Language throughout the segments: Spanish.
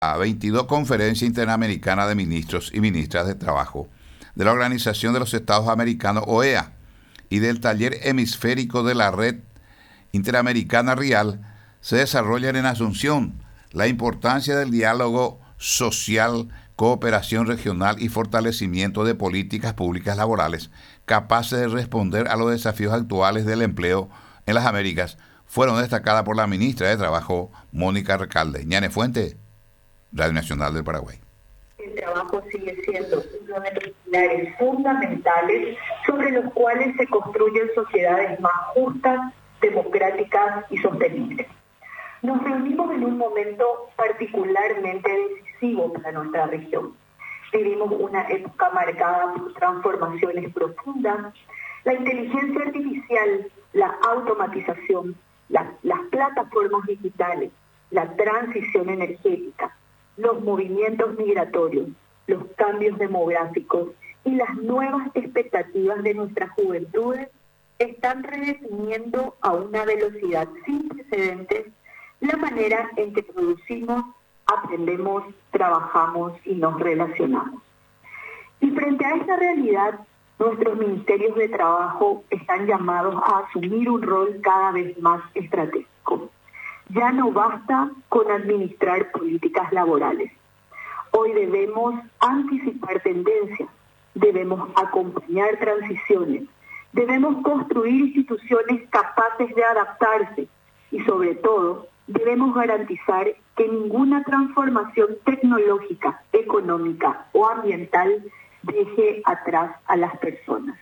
la 22 Conferencia Interamericana de Ministros y Ministras de Trabajo de la Organización de los Estados Americanos, OEA, y del Taller Hemisférico de la Red Interamericana RIAL, se desarrollan en Asunción. La importancia del diálogo social, cooperación regional y fortalecimiento de políticas públicas laborales capaces de responder a los desafíos actuales del empleo en las Américas fueron destacadas por la ministra de Trabajo, Mónica Recalde. Ñane Fuente, Radio Nacional del Paraguay. El trabajo sigue siendo uno de los pilares fundamentales sobre los cuales se construyen sociedades más justas, democráticas y sostenibles. Nos reunimos en un momento particularmente decisivo para nuestra región. Vivimos una época marcada por transformaciones profundas. La inteligencia artificial, la automatización, las plataformas digitales, la transición energética, los movimientos migratorios, los cambios demográficos y las nuevas expectativas de nuestras juventudes están redefiniendo a una velocidad sin precedentes la manera en que producimos, aprendemos, trabajamos y nos relacionamos. Y frente a esta realidad, nuestros ministerios de trabajo están llamados a asumir un rol cada vez más estratégico. Ya no basta con administrar políticas laborales. Hoy debemos anticipar tendencias, debemos acompañar transiciones, debemos construir instituciones capaces de adaptarse y, sobre todo, debemos garantizar que ninguna transformación tecnológica, económica o ambiental deje atrás a las personas.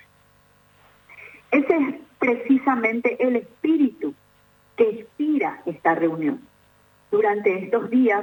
Ese es precisamente el espíritu que inspira esta reunión. Durante estos días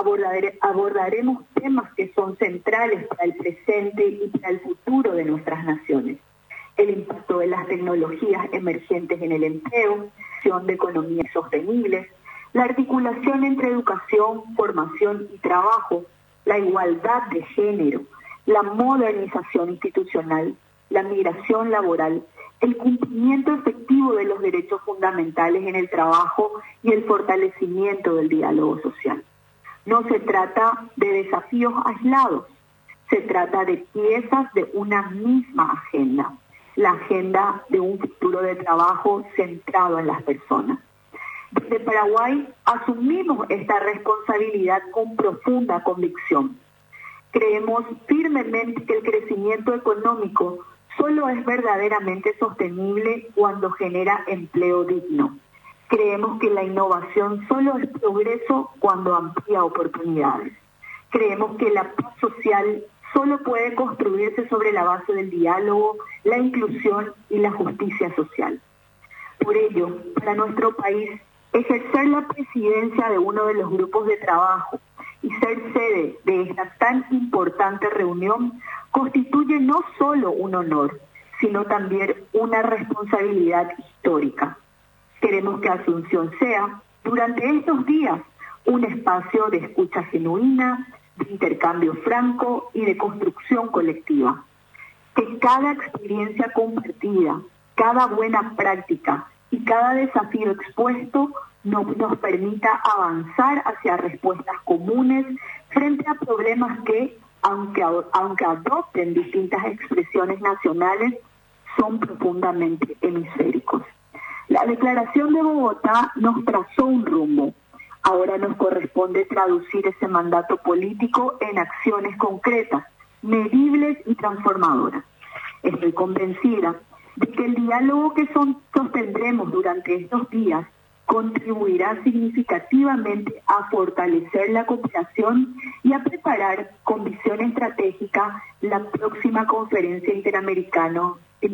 abordaremos temas que son centrales para el presente y para el futuro de nuestras naciones. El impacto de las tecnologías emergentes en el empleo, acción de economías sostenibles, la articulación entre educación, formación y trabajo, la igualdad de género, la modernización institucional, la migración laboral, el cumplimiento efectivo de los derechos fundamentales en el trabajo y el fortalecimiento del diálogo social. No se trata de desafíos aislados, se trata de piezas de una misma agenda, la agenda de un futuro de trabajo centrado en las personas. Desde Paraguay asumimos esta responsabilidad con profunda convicción. Creemos firmemente que el crecimiento económico solo es verdaderamente sostenible cuando genera empleo digno. Creemos que la innovación solo es progreso cuando amplía oportunidades. Creemos que la paz social solo puede construirse sobre la base del diálogo, la inclusión y la justicia social. Por ello, para nuestro país, ejercer la presidencia de uno de los grupos de trabajo y ser sede de esta tan importante reunión constituye no solo un honor, sino también una responsabilidad histórica. Queremos que Asunción sea, durante estos días, un espacio de escucha genuina, de intercambio franco y de construcción colectiva. Que cada experiencia compartida, cada buena práctica y cada desafío expuesto nos permita avanzar hacia respuestas comunes frente a problemas que, aunque adopten distintas expresiones nacionales, son profundamente hemisféricos. La Declaración de Bogotá nos trazó un rumbo. Ahora nos corresponde traducir ese mandato político en acciones concretas, medibles y transformadoras. Estoy convencida de que el diálogo que sostendremos durante estos días contribuirá significativamente a fortalecer la cooperación y a preparar con visión estratégica la próxima Conferencia Interamericana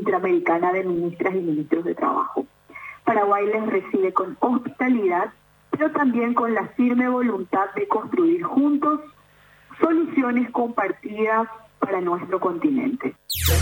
de Ministras y Ministros de Trabajo. Paraguay les recibe con hospitalidad, pero también con la firme voluntad de construir juntos soluciones compartidas para nuestro continente.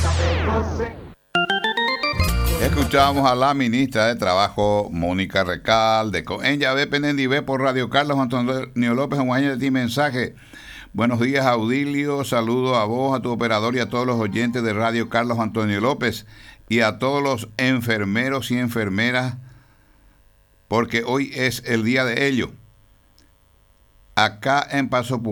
Escuchamos a la ministra de Trabajo, Mónica Recalde. En Llave Penendivé por Radio Carlos Antonio López, en Guaña de ti mensaje. Buenos días, Audilio. Saludo a vos, a tu operador y a todos los oyentes de Radio Carlos Antonio López y a todos los enfermeros y enfermeras, porque hoy es el día de ello. Acá en Paso